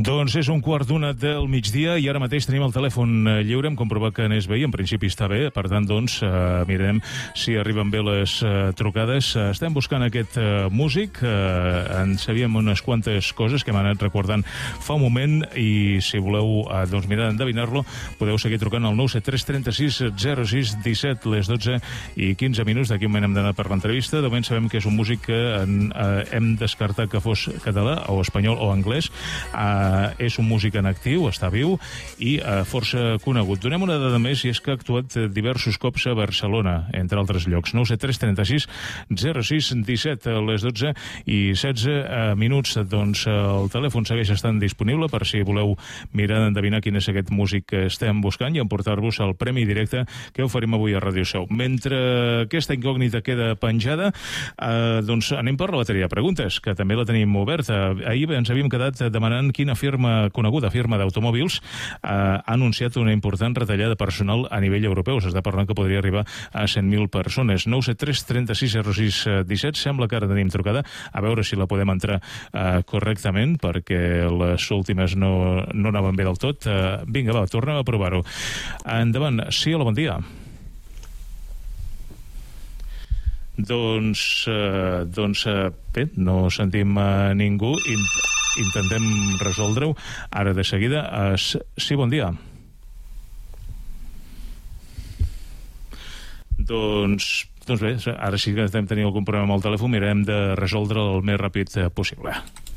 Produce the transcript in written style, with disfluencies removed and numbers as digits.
Doncs és un quart d'una del migdia i ara mateix tenim el telèfon lliure. Hem comprovat que anés bé i en principi està bé. Per tant, doncs, mirem si arriben bé les trucades. Estem buscant aquest músic. En sabíem unes quantes coses que hem anat recordant fa un moment i si voleu doncs, mirar d'endevinar-lo, podeu seguir trucant al 973 36 06 17, les 12 i 15 minuts. D'aquí un moment hem d'anar per l'entrevista. De moment sabem que és un músic que hem descartat que fos català o espanyol o anglès. És un músic en actiu, està viu i força conegut. Donem una dada més i és que ha actuat diversos cops a Barcelona, entre altres llocs. 973 36 06 17, a les 12 i 16 minuts. Doncs el telèfon segueix estant disponible per si voleu mirar d'endevinar quin és aquest músic que estem buscant i emportar-vos el premi directe que oferim avui a Ràdio Show. Mentre aquesta incògnita queda penjada, doncs anem per la bateria de preguntes, que també la tenim oberta. Ahir ens havíem quedat demanant quina coneguda firma d'automòbils ha anunciat una important retallada personal a nivell europeu. S'està parlant que podria arribar a 100.000 persones. 973 36 06 17. Sembla que ara tenim trucada. A veure si la podem entrar correctament, perquè les últimes no anaven bé del tot. Vinga, va, tornem a provar-ho. Endavant. Sí, hola, bon dia. Doncs bé, no sentim ningú. Intentem resoldre-ho ara de seguida. Sí, bon dia. Doncs bé, ara sí que estem tenint algun problema amb el telèfon. Mirarem de resoldre el més ràpid possible.